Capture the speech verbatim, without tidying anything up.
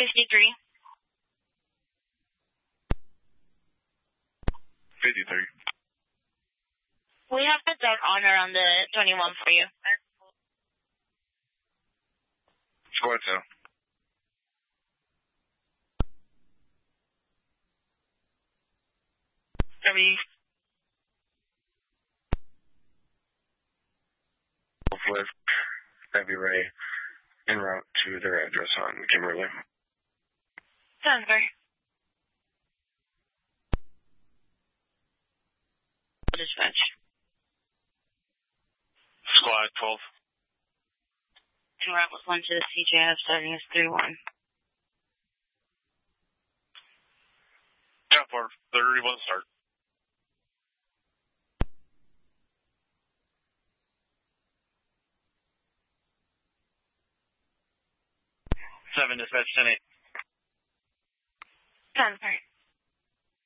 fifty-three. fifty-three. We have a Dark Honor on the twenty-one for you. Squad two. W. With Heavy Ray en route to their address on Kimberly. Sounds good. Dispatch. Squad twelve. En route with one to the C J F starting as three one. Yeah, for thirty-one start. Seven dispatch ten eight. Sounds good.